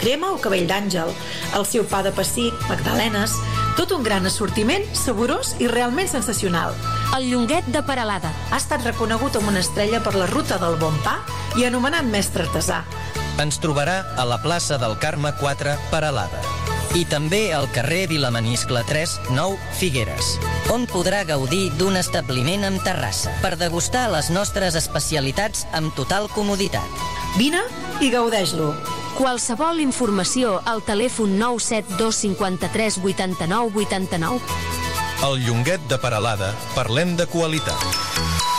crema o cabell d'àngel, el seu pa de pessic, magdalenes, tot un gran assortiment, saborós i realment sensacional. El Llonguet de Peralada. Ha estat reconegut amb una estrella per la ruta del bon pa i anomenat mestre artesà. Ens trobarà a la plaça del Carme 4, Peralada. I també al carrer Vilamaniscle 3, 9, Figueres, on podrà gaudir d'un establiment amb terrassa per degustar les nostres especialitats amb total comoditat. Vine i gaudeix-lo. Qualsevol informació al telèfon 972 53 89 89. El Llonguet de Peralada, parlem de qualitat.